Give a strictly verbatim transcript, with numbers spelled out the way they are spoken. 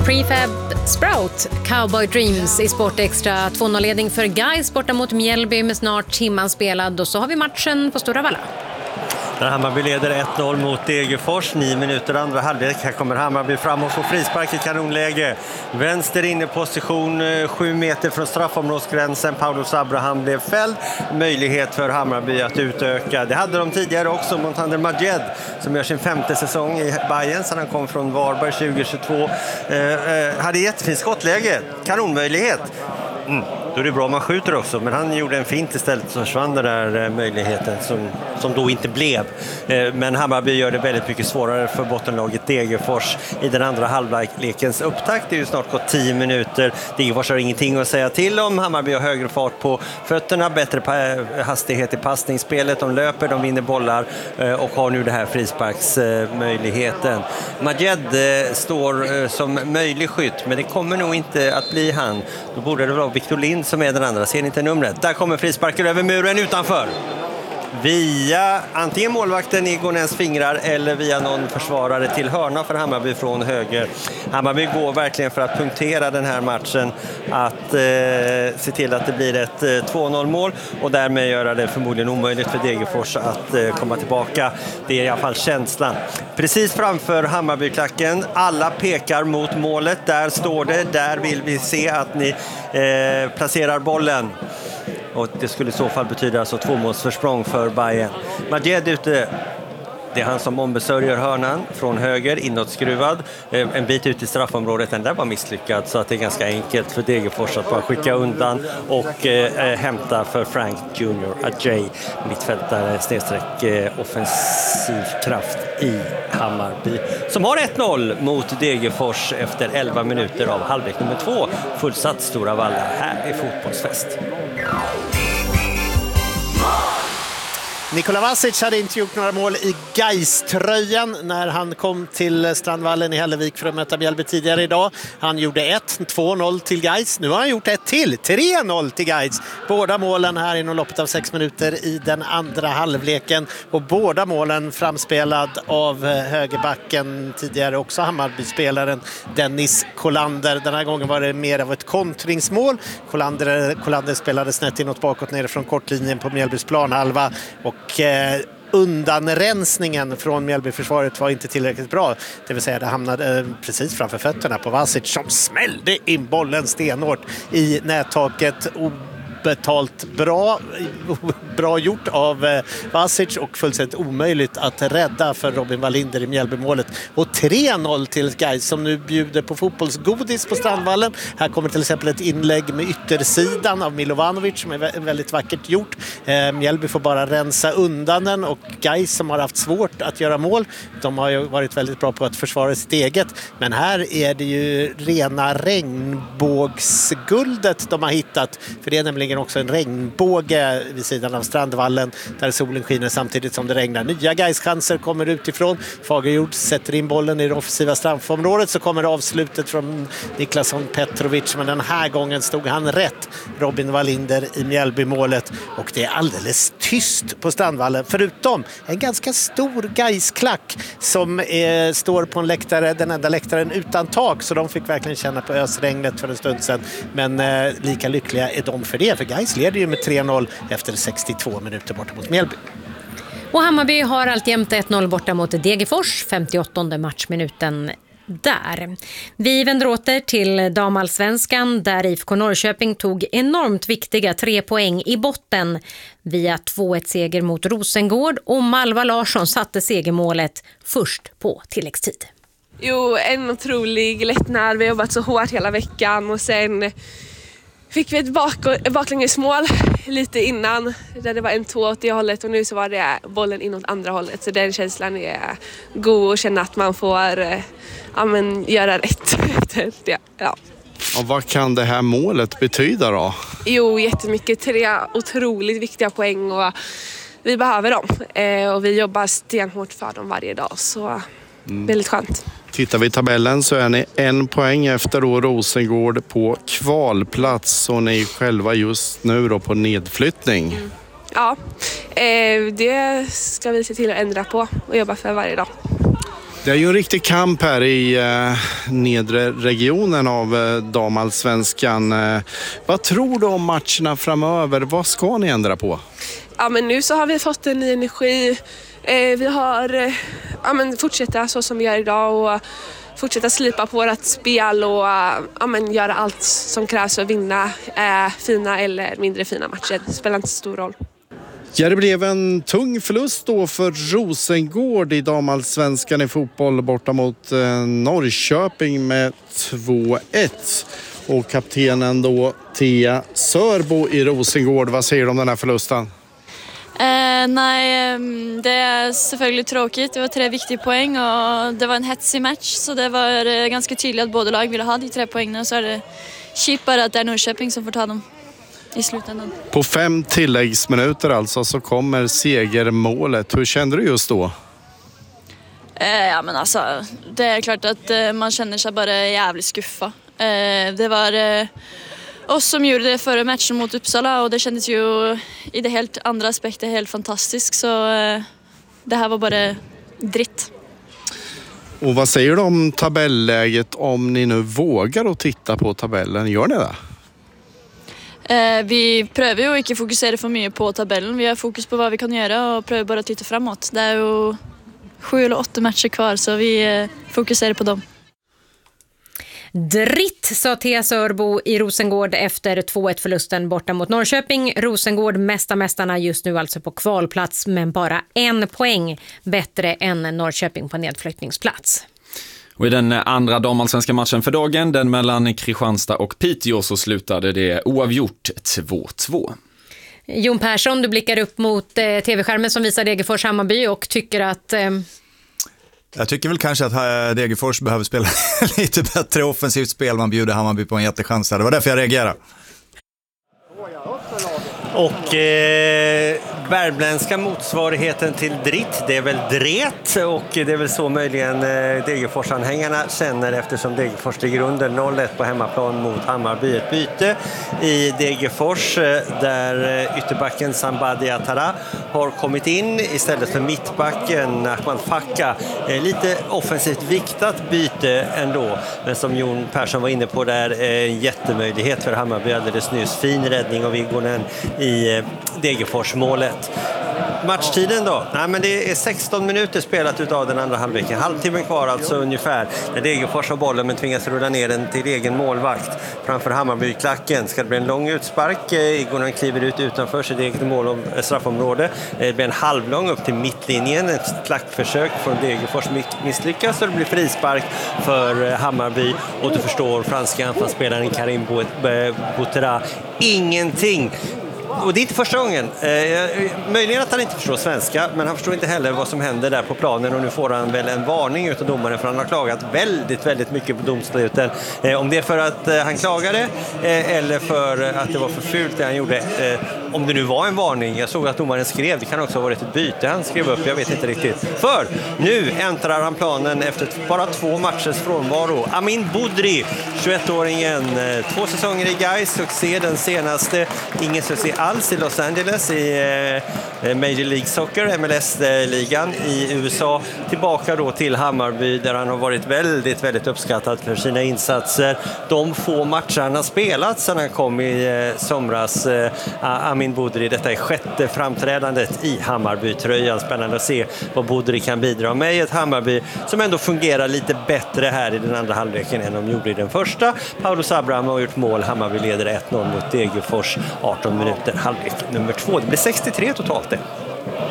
Prefab Sprout, Cowboy Dreams i Sport Extra. två noll-ledning för Gais borta mot Mjällby med snart timman spelad. Och så har vi matchen på Stora Valla. Där Hammarby leder ett noll mot Degerfors. Nio minuter andra halvlek. Här kommer Hammarby fram och får frispark i kanonläge. Vänster inne position, sju meter från straffområdsgränsen. Paulus Abraham blev fälld. Möjlighet för Hammarby att utöka. Det hade de tidigare också mot Ander Majed som gör sin femte säsong i Bayern sedan han kom från Varberg tjugo tjugotvå. Eh, eh, hade jättefint skottläge. Kanonmöjlighet. Mm. Då är det bra om man skjuter också, men han gjorde en fint istället så försvann den där möjligheten som, som då inte blev. Men Hammarby gör det väldigt mycket svårare för bottenlaget Degerfors i den andra halvlekens upptakt. Det är ju snart gått tio minuter. Degerfors har ingenting att säga till om. Hammarby har högre fart på fötterna, bättre hastighet i passningsspelet. De löper, de vinner bollar och har nu det här frisparksmöjligheten. Majed står som möjlig skytt, men det kommer nog inte att bli han. Då borde det vara Victor Lind som är den andra. Ser ni inte numret? Där kommer frisparken över muren utanför. Via antingen målvakten i Gonens fingrar eller via någon försvarare till hörna för Hammarby från höger. Hammarby går verkligen för att punktera den här matchen, att eh, se till att det blir ett eh, två noll mål och därmed göra det förmodligen omöjligt för Degerfors att eh, komma tillbaka. Det är i alla fall känslan. Precis framför Hammarbyklacken, alla pekar mot målet. Där står det, där vill vi se att ni eh, placerar bollen. Och det skulle i så fall betyda alltså två målsförsprång för Bayern. Majed ute. Det är han som ombesörjer hörnan från höger, inåtskruvad. En bit ut i straffområdet, den där var misslyckad. Så att det är ganska enkelt för Degerfors att bara skicka undan och eh, hämta för Frank junior Ajay, mittfältare snedstreck eh, offensiv kraft i Hammarby. Som har ett noll mot Degerfors efter elva minuter av halvlek nummer två. Fullsatt Stora Valla, här är fotbollsfest. Nikola Vasic hade inte gjort några mål i Gais-tröjan när han kom till Strandvallen i Hällevik för att möta Mjällby tidigare idag. Han gjorde ett, två noll till Gais. Nu har han gjort ett till, tre noll till Gais. Båda målen här inom loppet av sex minuter i den andra halvleken. Och båda målen framspelad av högerbacken, tidigare också Hammarby-spelaren Dennis Kolander. Den här gången var det mer av ett kontringsmål. Kolander, Kolander spelade snett inåt bakåt nere från kortlinjen på Mjällbys planhalva. Och Och eh, undanrensningen från Mjällbyförsvaret var inte tillräckligt bra. Det vill säga det hamnade eh, precis framför fötterna på Vasic som smällde in bollen stenhårt i nättaket. Betalt bra bra gjort av eh, Vasic och fullständigt omöjligt att rädda för Robin Wallinder i Mjällbymålet. Och tre noll till Gais som nu bjuder på fotbollsgodis på Strandvallen. Här kommer till exempel ett inlägg med yttersidan av Milovanovic som är vä- väldigt vackert gjort. Eh, Mjällby får bara rensa undan den och Gais som har haft svårt att göra mål. De har ju varit väldigt bra på att försvara sitt eget. Men här är det ju rena regnbågsguldet de har hittat. För det är nämligen också en regnbåge vid sidan av Strandvallen där solen skiner samtidigt som det regnar. Nya Gais-chanser kommer utifrån. Fagerjord sätter in bollen i det offensiva straffområdet, så kommer avslutet från Niklasson Petrovic, men den här gången stod han rätt, Robin Wallinder i Mjällbymålet, och det är alldeles tyst på Strandvallen förutom en ganska stor Gais-klack som eh, står på en läktare, den enda läktaren utan tak, så de fick verkligen känna på ösregnet för en stund sedan, men eh, lika lyckliga är de för det, för Gais leder ju med tre noll efter sextiotvå minuter borta mot Mjällby. Och Hammarby har alltjämt ett noll borta mot Degerfors, femtioåttonde matchminuten där. Vi vänder åter till damallsvenskan där I F K Norrköping tog enormt viktiga tre poäng i botten via två ett seger mot Rosengård, och Malva Larsson satte segermålet först på tilläggstid. Jo, en otrolig lättnad. Vi har jobbat så hårt hela veckan och sen fick vi ett bak- baklängesmål lite innan där det var en två åt det hållet, och nu så var det bollen inåt andra hållet, så den känslan är god och känna att man får ja, men, göra rätt efter det. Ja. Och vad kan det här målet betyda då? Jo, jättemycket. Tre otroligt viktiga poäng och vi behöver dem eh, och vi jobbar stenhårt för dem varje dag, så mm. väldigt skönt. Tittar vi i tabellen så är ni en poäng efter då Rosengård på kvalplats, och ni själva just nu då på nedflyttning. Mm. Ja, eh, det ska vi se till att ändra på och jobba för varje dag. Det är ju en riktig kamp här i eh, nedre regionen av eh, damallsvenskan. Eh, vad tror du om matcherna framöver? Vad ska ni ändra på? Ja, men nu så har vi fått en ny energi. Eh, vi har eh, ja, men fortsätta så som vi gör idag och fortsätta slipa på vårt spel och ja, men göra allt som krävs för att vinna eh, fina eller mindre fina matcher. Det spelar inte så stor roll. Ja, det blev en tung förlust då för Rosengård i damallsvenskan i fotboll borta mot eh, Norrköping med två ett. Och kaptenen då Thea Sörbo i Rosengård, vad säger du om den här förlusten? Eh, nej, det är selvfølgelig tråkigt. Det var tre viktiga poäng och det var en hetsig match, så det var eh, ganska tydligt att båda lag ville ha de tre poängen, så är det kjipt bara att det är Norrköping som får ta dem i slutändan. På fem tilläggsminuter alltså så kommer segermålet. Hur kände du just då? Eh, ja, men alltså, det är klart att eh, man känner sig bara jävligt skuffa. Eh, det var eh, oss som gjorde det förra matchen mot Uppsala och det kändes ju i det helt andra aspekter helt fantastiskt, så eh, det här var bara dritt. Och vad säger du om tabelläget om ni nu vågar att titta på tabellen? Gör ni det? Eh, vi prövar ju inte fokusera för mycket på tabellen. Vi har fokus på vad vi kan göra och prövar bara att titta framåt. Det är ju sju eller åtta matcher kvar, så vi eh, fokuserar på dem. Dritt, sa Thea Sörbo i Rosengård efter två ett-förlusten borta mot Norrköping. Rosengård, mästarmästarna, just nu alltså på kvalplats, men bara en poäng bättre än Norrköping på nedflyttningsplats. Och i den andra damallsvenska matchen för dagen, den mellan Kristianstad och Piteå, så slutade det oavgjort två två. Jon Persson, du blickar upp mot eh, tv-skärmen som visar Degerfors Hammarby och tycker att... Eh... Jag tycker väl kanske att Degerfors behöver spela lite bättre offensivt spel. Man bjuder Hammarby på en jättechans där. Det var därför jag reagerade. Och eh, värmländska motsvarigheten till dritt, det är väl dret, och det är väl så möjligen eh, Degerfors-anhängarna känner, eftersom Degerfors ligger under noll ett på hemmaplan mot Hammarby. Ett byte i Degerfors eh, där eh, ytterbacken Sambadi Atara har kommit in istället för mittbacken Ahmad Fakka. Eh, lite offensivt viktat byte ändå, men som Jon Persson var inne på där, eh, jättemöjlighet för Hammarby alldeles nyss. Fin räddning av Viggonen i Degerfors-målet. Matchtiden då? Nej, men det är sexton minuter spelat utav den andra halvleken. Halvtimmen kvar alltså ungefär. När Degerfors har bollen men tvingas rulla ner den till egen målvakt. Framför Hammarby-klacken ska det bli en lång utspark. Igornan kliver ut utanför sitt eget mål och straffområde. Det blir en halvlång upp till mittlinjen. Ett klackförsök från Degerfors misslyckas och det blir frispark för Hammarby. Och du förstår, franska anfallsspelaren Karim Boutera ingenting. Och det är inte första gången. Eh, möjligen att han inte förstår svenska, men han förstår inte heller vad som händer där på planen, och nu får han väl en varning utav domaren, för han har klagat väldigt, väldigt mycket på domsluten. Eh, om det är för att eh, han klagade eh, eller för att det var för fult det han gjorde. Eh, om det nu var en varning, jag såg att domaren skrev, det kan också ha varit ett byte han skrev upp, jag vet inte riktigt. För nu äntrar han planen efter bara två matchers frånvaro. Amin Boudry, tjugoett-åringen, två säsonger i Gais, succé den senaste, ingen succé alls i Los Angeles i eh, Major League Soccer, M L S-ligan i U S A. Tillbaka då till Hammarby där han har varit väldigt, väldigt uppskattad för sina insatser. De få matcher han har spelat sedan han kom i eh, somras. Eh, Amin Boudry, detta är sjätte framträdandet i Hammarby-tröjan. Spännande att se vad Boudry kan bidra med i ett Hammarby som ändå fungerar lite bättre här i den andra halvleken än de gjorde i den första. Paulus Abraham har gjort mål. Hammarby leder ett noll mot Degerfors, arton minuter, halvlek nummer två. Det blir sextiotre totalt det.